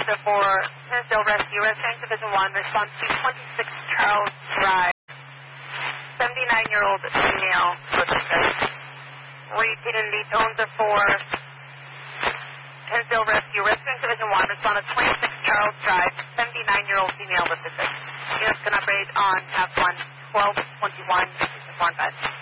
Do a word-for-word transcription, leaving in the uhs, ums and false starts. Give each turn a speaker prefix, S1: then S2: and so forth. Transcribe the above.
S1: Township for Hinsdale Rescue. Rescuing Division one, response to twenty-six Charles Drive. seventy-nine-year-old female participant. Repeating the tones are for Hinsdale Rescue. Rescuing Division one, respond to twenty-six Charles Drive, seventy-nine-year-old female participant. Units can operate on Path one, twelve twenty-one, one five.